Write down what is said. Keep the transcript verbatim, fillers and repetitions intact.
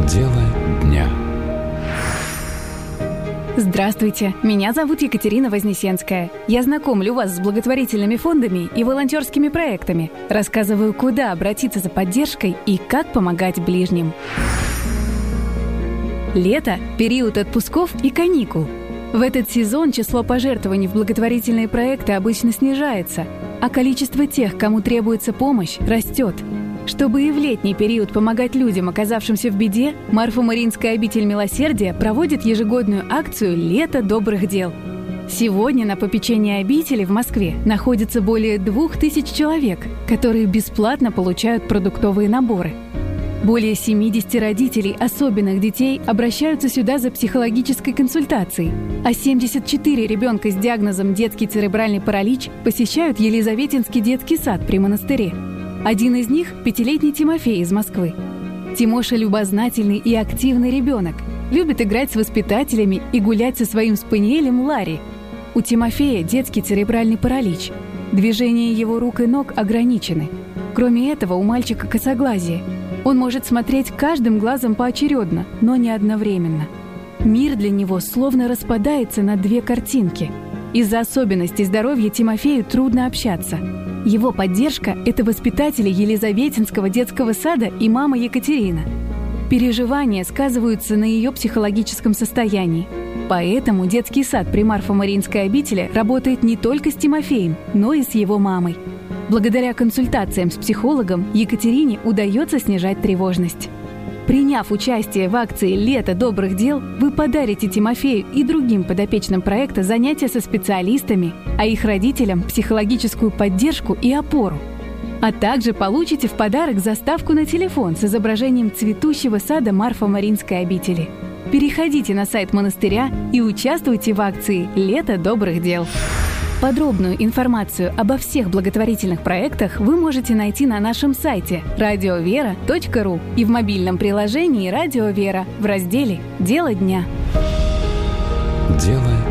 Дело дня. Здравствуйте, меня зовут Екатерина Вознесенская. Я знакомлю вас с благотворительными фондами и волонтерскими проектами. Рассказываю, куда обратиться за поддержкой и как помогать ближним. Лето – период отпусков и каникул. В этот сезон число пожертвований в благотворительные проекты обычно снижается, а количество тех, кому требуется помощь, растет. Чтобы и в летний период помогать людям, оказавшимся в беде, Марфо-Мариинская обитель милосердия проводит ежегодную акцию «Лето добрых дел». Сегодня на попечении обители в Москве находится более двух тысяч человек, которые бесплатно получают продуктовые наборы. Более семьдесят родителей особенных детей обращаются сюда за психологической консультацией, а семьдесят четыре ребенка с диагнозом детский церебральный паралич посещают Елизаветинский детский сад при монастыре. Один из них – пятилетний Тимофей из Москвы. Тимоша любознательный и активный ребенок, любит играть с воспитателями и гулять со своим спаниелем Ларри. У Тимофея детский церебральный паралич. Движения его рук и ног ограничены. Кроме этого, у мальчика косоглазие. Он может смотреть каждым глазом поочередно, но не одновременно. Мир для него словно распадается на две картинки. Из-за особенностей здоровья Тимофею трудно общаться. Его поддержка – это воспитатели Елизаветинского детского сада и мама Екатерина. Переживания сказываются на ее психологическом состоянии. Поэтому детский сад при Марфо-Мариинской обители работает не только с Тимофеем, но и с его мамой. Благодаря консультациям с психологом Екатерине удается снижать тревожность. Приняв участие в акции «Лето добрых дел», вы подарите Тимофею и другим подопечным проекта занятия со специалистами, а их родителям – психологическую поддержку и опору. А также получите в подарок заставку на телефон с изображением цветущего сада Марфо-Мариинской обители. Переходите на сайт монастыря и участвуйте в акции «Лето добрых дел». Подробную информацию обо всех благотворительных проектах вы можете найти на нашем сайте радио вера точка ру и в мобильном приложении «Радио Вера» в разделе «Дело дня». Дело